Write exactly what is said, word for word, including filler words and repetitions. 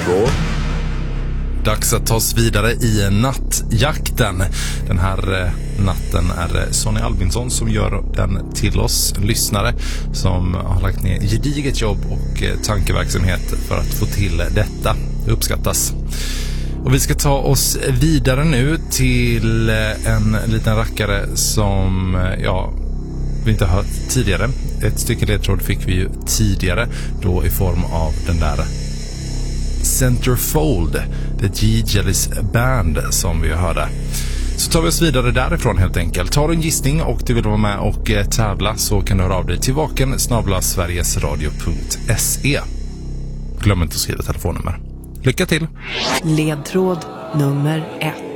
ledtråd. Dags att ta oss vidare i nattjakten. Den här eh, natten är det Sonny Albinsson som gör den till oss lyssnare, som har lagt ner gediget jobb och eh, tankeverksamhet för att få till detta. Det uppskattas. Och vi ska ta oss vidare nu till eh, en liten rackare som eh, ja, vi inte har hört tidigare. Ett stycke ledtråd fick vi ju tidigare, då i form av den där Centerfold, The G. Jellis Band som vi hörde. Så tar vi oss vidare därifrån helt enkelt. Tar du en gissning och du vill vara med och eh, tävla, så kan du höra av dig till vaken snabel-a sverigesradio punkt se. Glöm inte att skriva telefonnummer. Lycka till! Ledtråd nummer ett.